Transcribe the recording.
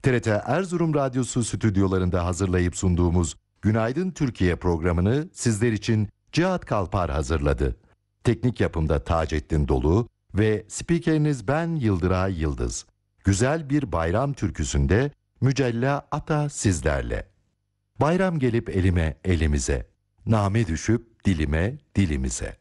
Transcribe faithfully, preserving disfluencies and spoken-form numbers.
T R T Erzurum Radyosu stüdyolarında hazırlayıp sunduğumuz Günaydın Türkiye programını sizler için Cihat Kalpar hazırladı. Teknik yapımda Taceddin Dolu ve spikeriniz ben Yıldıray Yıldız. Güzel bir bayram türküsünde Mücella Ata sizlerle. Bayram gelip elime elimize, name düşüp dilime dilimize.